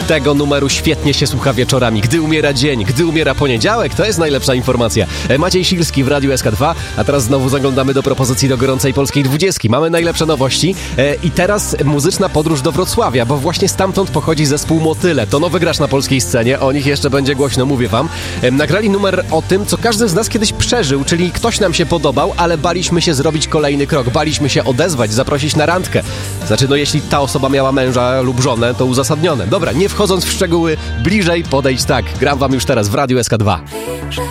Tego numeru świetnie się słucha wieczorami. Gdy umiera dzień, gdy umiera poniedziałek, to jest najlepsza informacja. Maciej Silski w Radiu SK2, a teraz znowu zaglądamy do propozycji do gorącej polskiej 20. Mamy najlepsze nowości i teraz muzyczna podróż do Wrocławia, bo właśnie stamtąd pochodzi zespół Motyle. To nowy gracz na polskiej scenie, o nich jeszcze będzie głośno, mówię wam. Nagrali numer o tym, co każdy z nas kiedyś przeżył, czyli ktoś nam się podobał, ale baliśmy się zrobić kolejny krok, baliśmy się odezwać, zaprosić na randkę. Znaczy, no jeśli ta osoba miała męża lub żonę, to uzasadnione. Dobra, nie wchodząc w szczegóły, bliżej podejdź tak. Gram wam już teraz w Radiu SK2.